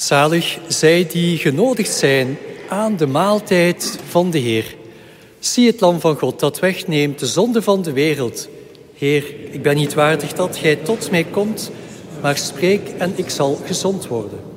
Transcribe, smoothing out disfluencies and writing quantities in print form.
Zalig zij die genodigd zijn aan de maaltijd van de Heer. Zie het lam van God dat wegneemt de zonde van de wereld. Heer, ik ben niet waardig dat gij tot mij komt, maar spreek en ik zal gezond worden.